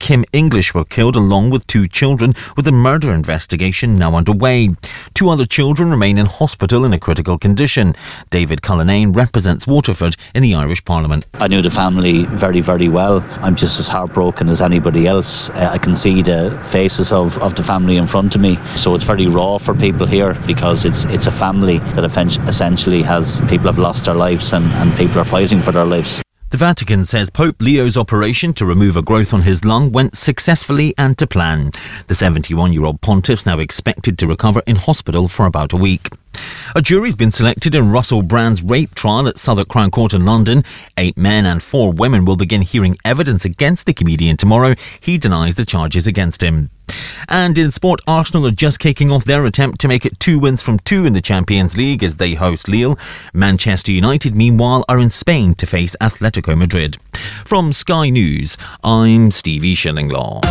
Kim English were killed along with 2 children, with a murder investigation now underway. 2 other children remain in hospital in a critical condition. David Cullinane represents Waterford in the Irish Parliament. I knew the family very, very well. I'm just as heartbroken as anybody else. I can see the faces of the family in front of me. So it's very raw for people here because it's a family that essentially has people have lost their lives and people are fighting for their lives. The Vatican says Pope Leo's operation to remove a growth on his lung went successfully and to plan. The 71-year-old pontiff's now expected to recover in hospital for about a week. A jury's been selected in Russell Brand's rape trial at Southwark Crown Court in London. 8 men and 4 women will begin hearing evidence against the comedian tomorrow. He denies the charges against him. And in sport, Arsenal are just kicking off their attempt to make it 2 wins from 2 in the Champions League as they host Lille. Manchester United, meanwhile, are in Spain to face Atletico Madrid. From Sky News, I'm Stevie Shillinglaw.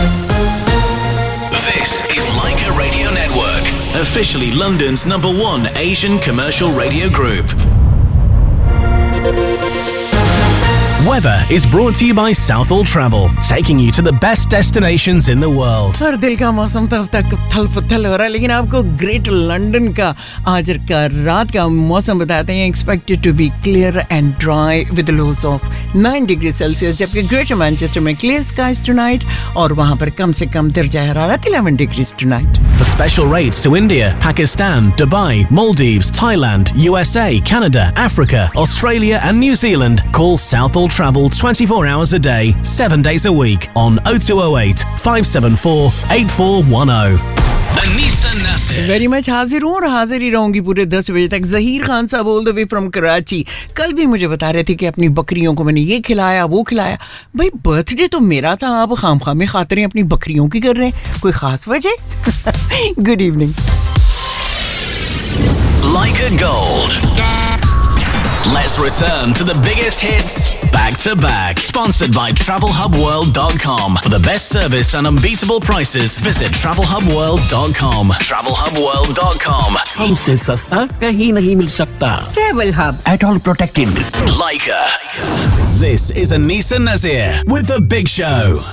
This is Leica Radio Network, officially London's #1 Asian commercial radio group. Weather is brought to you by Southall Travel, taking you to the best destinations in the world. हर दिल का मौसम तो अब तक थल-फथल हो रहा है, लेकिन आपको ग्रेट लंदन का आज का रात का मौसम बताते हैं. Expected to be clear and dry with lows of 9 degrees Celsius, जबकि ग्रेटर मैनचेस्टर में clear skies tonight और वहाँ पर कम से कम दर्जा हरारत 11 degrees tonight. For special rates to India, Pakistan, Dubai, Maldives, Thailand, USA, Canada, Africa, Australia and New Zealand, call Southall Travel 24 hours a day, 7 days a week on 0208 574 8410. Anisa Nasir. Very much हाजिर हूँ और हाजिर ही रहूंगी पूरे 10 बजे तक. ज़हीर खान साहब all the way from Karachi कल भी मुझे बता रहे थे कि अपनी बकरियों को मैंने ये खिलाया वो खिलाया. भाई बर्थडे तो मेरा था, आप खामखा में खातिरें अपनी बकरियों की कर रहे हैं, कोई खास वजह? Good evening. Leica Gold. Let's return to the biggest hits back to back. Sponsored by TravelHubWorld.com. For the best service and unbeatable prices, visit TravelHubWorld.com. TravelHubWorld.com. हमसे सस्ता कहीं नहीं मिल सकता. Travel Hub. At all protected. Leica. This is Anisa Nazir with The Big Show.